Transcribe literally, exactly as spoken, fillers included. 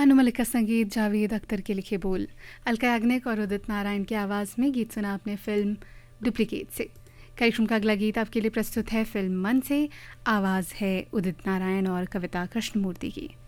अनु मलिक का संगीत, जावेद अख्तर के लिखे बोल, अलका याग्निक और उदित नारायण की आवाज़ में गीत सुना आपने फिल्म डुप्लीकेट से। कार्यक्रम का अगला गीत आपके लिए प्रस्तुत है फिल्म मन से। आवाज़ है उदित नारायण और कविता कृष्णमूर्ति की।